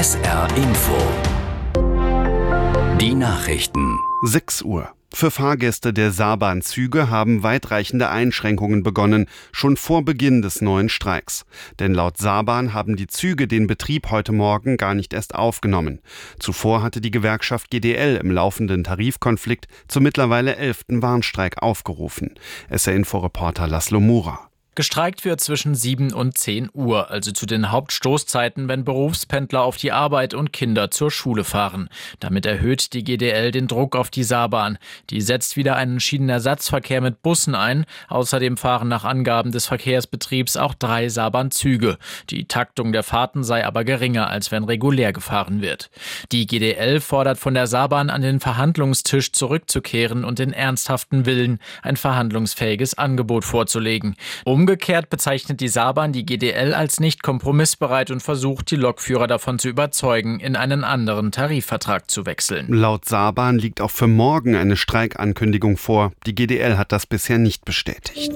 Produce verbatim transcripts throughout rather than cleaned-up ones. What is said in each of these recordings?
S R Info. Die Nachrichten. sechs Uhr. Für Fahrgäste der Saarbahnzüge haben weitreichende Einschränkungen begonnen, schon vor Beginn des neuen Streiks. Denn laut Saarbahn haben die Züge den Betrieb heute Morgen gar nicht erst aufgenommen. Zuvor hatte die Gewerkschaft G D L im laufenden Tarifkonflikt zum mittlerweile elften Warnstreik aufgerufen. S R-Info-Reporter Laszlo Mura. Gestreikt wird zwischen sieben und zehn Uhr, also zu den Hauptstoßzeiten, wenn Berufspendler auf die Arbeit und Kinder zur Schule fahren. Damit erhöht die G D L den Druck auf die Saarbahn. Die setzt wieder einen Schienenersatzverkehr mit Bussen ein. Außerdem fahren nach Angaben des Verkehrsbetriebs auch drei Saarbahn-Züge. Die Taktung der Fahrten sei aber geringer, als wenn regulär gefahren wird. Die G D L fordert von der Saarbahn, an den Verhandlungstisch zurückzukehren und den ernsthaften Willen, ein verhandlungsfähiges Angebot vorzulegen. Um Umgekehrt bezeichnet die Saarbahn die G D L als nicht kompromissbereit und versucht, die Lokführer davon zu überzeugen, in einen anderen Tarifvertrag zu wechseln. Laut Saarbahn liegt auch für morgen eine Streikankündigung vor. Die G D L hat das bisher nicht bestätigt.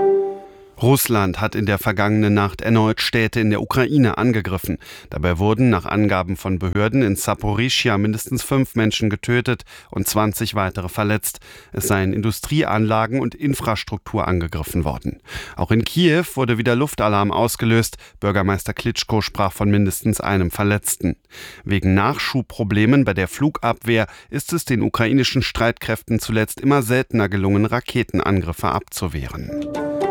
Russland hat in der vergangenen Nacht erneut Städte in der Ukraine angegriffen. Dabei wurden nach Angaben von Behörden in Saporischschja mindestens fünf Menschen getötet und zwanzig weitere verletzt. Es seien Industrieanlagen und Infrastruktur angegriffen worden. Auch in Kiew wurde wieder Luftalarm ausgelöst. Bürgermeister Klitschko sprach von mindestens einem Verletzten. Wegen Nachschubproblemen bei der Flugabwehr ist es den ukrainischen Streitkräften zuletzt immer seltener gelungen, Raketenangriffe abzuwehren.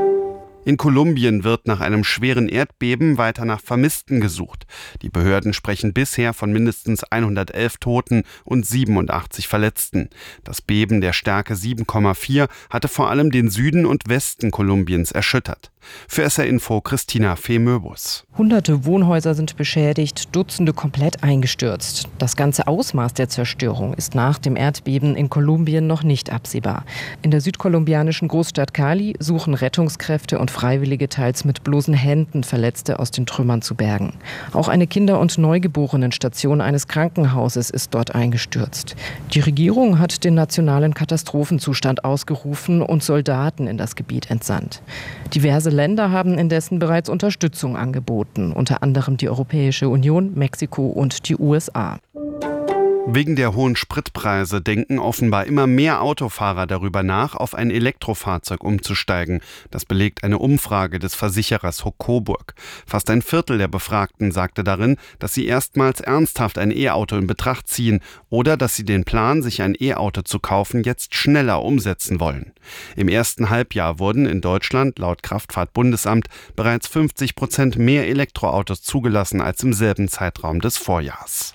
In Kolumbien wird nach einem schweren Erdbeben weiter nach Vermissten gesucht. Die Behörden sprechen bisher von mindestens hundertelf Toten und siebenundachtzig Verletzten. Das Beben der Stärke sieben Komma vier hatte vor allem den Süden und Westen Kolumbiens erschüttert. Für S R-Info Christina Fehmöbus. Hunderte Wohnhäuser sind beschädigt, Dutzende komplett eingestürzt. Das ganze Ausmaß der Zerstörung ist nach dem Erdbeben in Kolumbien noch nicht absehbar. In der südkolumbianischen Großstadt Cali suchen Rettungskräfte und Freiwillige teils mit bloßen Händen Verletzte aus den Trümmern zu bergen. Auch eine Kinder- und Neugeborenenstation eines Krankenhauses ist dort eingestürzt. Die Regierung hat den nationalen Katastrophenzustand ausgerufen und Soldaten in das Gebiet entsandt. Diverse Länder haben indessen bereits Unterstützung angeboten, unter anderem die Europäische Union, Mexiko und die U S A. Wegen der hohen Spritpreise denken offenbar immer mehr Autofahrer darüber nach, auf ein Elektrofahrzeug umzusteigen. Das belegt eine Umfrage des Versicherers Hock Coburg. Fast ein Viertel der Befragten sagte darin, dass sie erstmals ernsthaft ein E-Auto in Betracht ziehen oder dass sie den Plan, sich ein E-Auto zu kaufen, jetzt schneller umsetzen wollen. Im ersten Halbjahr wurden in Deutschland laut Kraftfahrtbundesamt bereits fünfzig Prozent mehr Elektroautos zugelassen als im selben Zeitraum des Vorjahrs.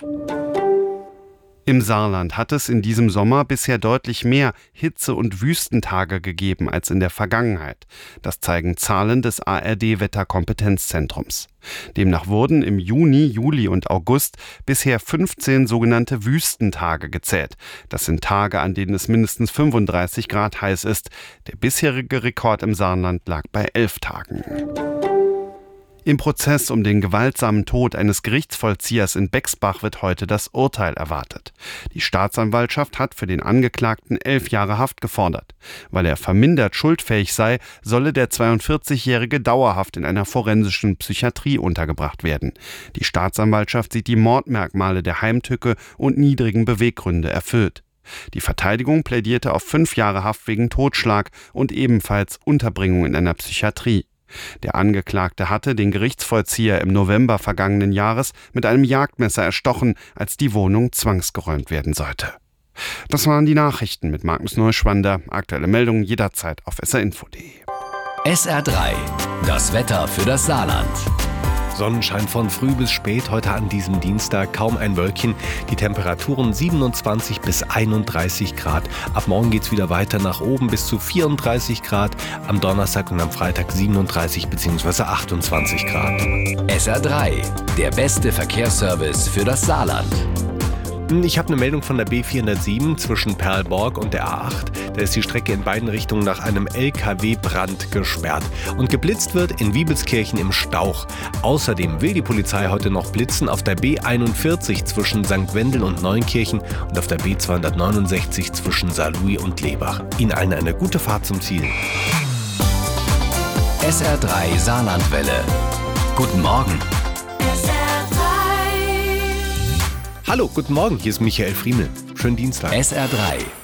Im Saarland hat es in diesem Sommer bisher deutlich mehr Hitze- und Wüstentage gegeben als in der Vergangenheit. Das zeigen Zahlen des A R D-Wetterkompetenzzentrums. Demnach wurden im Juni, Juli und August bisher fünfzehn sogenannte Wüstentage gezählt. Das sind Tage, an denen es mindestens fünfunddreißig Grad heiß ist. Der bisherige Rekord im Saarland lag bei elf Tagen. Im Prozess um den gewaltsamen Tod eines Gerichtsvollziehers in Bexbach wird heute das Urteil erwartet. Die Staatsanwaltschaft hat für den Angeklagten elf Jahre Haft gefordert. Weil er vermindert schuldfähig sei, solle der zweiundvierzigjährige dauerhaft in einer forensischen Psychiatrie untergebracht werden. Die Staatsanwaltschaft sieht die Mordmerkmale der Heimtücke und niedrigen Beweggründe erfüllt. Die Verteidigung plädierte auf fünf Jahre Haft wegen Totschlag und ebenfalls Unterbringung in einer Psychiatrie. Der Angeklagte hatte den Gerichtsvollzieher im November vergangenen Jahres mit einem Jagdmesser erstochen, als die Wohnung zwangsgeräumt werden sollte. Das waren die Nachrichten mit Magnus Neuschwander. Aktuelle Meldungen jederzeit auf S R info punkt de. S R drei. Das Wetter für das Saarland. Sonnenschein von früh bis spät, heute an diesem Dienstag kaum ein Wölkchen. Die Temperaturen siebenundzwanzig bis einunddreißig Grad. Ab morgen geht's wieder weiter nach oben bis zu vierunddreißig Grad. Am Donnerstag und am Freitag siebenunddreißig bzw. achtundzwanzig Grad. S R drei, der beste Verkehrsservice für das Saarland. Ich habe eine Meldung von der B vierhundertsieben zwischen Perlborg und der A acht. Da ist die Strecke in beiden Richtungen nach einem L K W-Brand gesperrt. Und geblitzt wird in Wiebelskirchen im Stauch. Außerdem will die Polizei heute noch blitzen auf der B einundvierzig zwischen Sankt Wendel und Neunkirchen und auf der B zweihundertneunundsechzig zwischen Saarlouis und Lebach. Ihnen allen eine gute Fahrt zum Ziel. S R drei Saarlandwelle. Guten Morgen. S R drei Hallo, guten Morgen, hier ist Michael Friemel. Schönen Dienstag. S R drei